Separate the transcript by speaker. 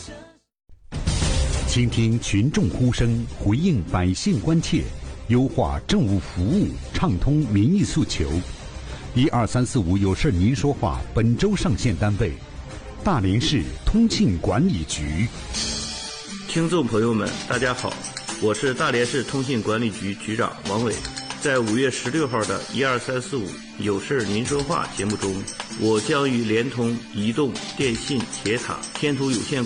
Speaker 1: 倾听群众呼声，回应百姓关切，优化政务服务，畅通民意诉求。12345有事您说话本周上线单位：大连市通信管理局。
Speaker 2: 听众朋友们，大家好，我是大连市通信管理局局长王伟。在5月16号的12345有事您说话节目中，我将与联通、移动、电信、铁塔、天图有限